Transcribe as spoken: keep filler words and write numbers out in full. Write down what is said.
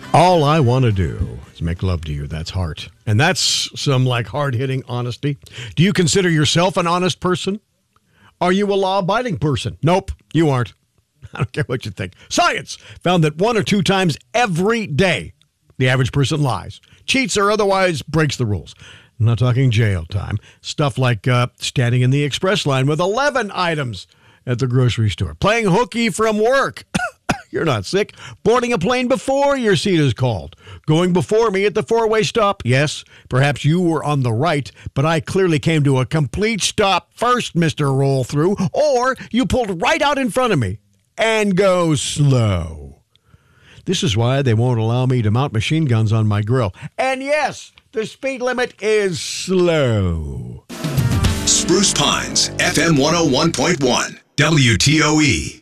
All I want to do is make love to you. That's heart. And that's some like hard-hitting honesty. Do you consider yourself an honest person? Are you a law-abiding person? Nope, you aren't. I don't care what you think. Science found that one or two times every day, the average person lies, cheats, or otherwise breaks the rules. I'm not talking jail time. Stuff like uh, standing in the express line with eleven items at the grocery store, playing hooky from work. You're not sick. Boarding a plane before your seat is called. Going before me at the four-way stop. Yes, perhaps you were on the right, but I clearly came to a complete stop first, Mister Roll-Through. Or you pulled right out in front of me and go slow. This is why they won't allow me to mount machine guns on my grill. And yes, the speed limit is slow. Spruce Pines, F M one oh one point one, W T O E.